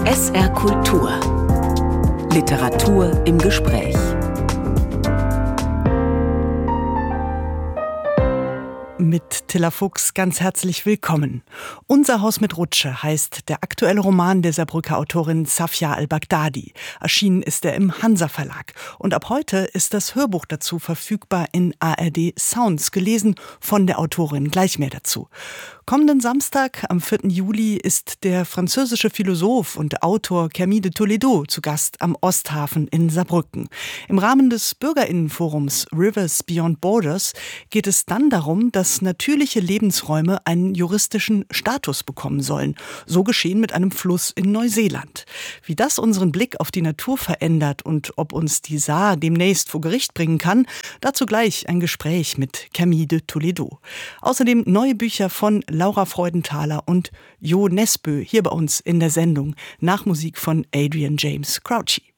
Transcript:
SR Kultur. Literatur im Gespräch. Mit Tilla Fuchs ganz herzlich willkommen. Unser Haus mit Rutsche heißt der aktuelle Roman der Saarbrücker Autorin Safia al-Baghdadi. Erschienen ist er im Hansa Verlag. Und ab heute ist das Hörbuch dazu verfügbar in ARD Sounds, gelesen von der Autorin. Gleich mehr dazu. Kommenden Samstag, am 4. Juli, ist der französische Philosoph und Autor Camille de Toledo zu Gast am Osthafen in Saarbrücken. Im Rahmen des BürgerInnenforums Rivers Beyond Borders geht es dann darum, dass natürliche Lebensräume einen juristischen Status bekommen sollen. So geschehen mit einem Fluss in Neuseeland. Wie das unseren Blick auf die Natur verändert und ob uns die Saar demnächst vor Gericht bringen kann, dazu gleich ein Gespräch mit Camille de Toledo. Außerdem neue Bücher von Laura Freudenthaler und Jo Nesbø hier bei uns in der Sendung nach Musik von Adrian James Crouchy.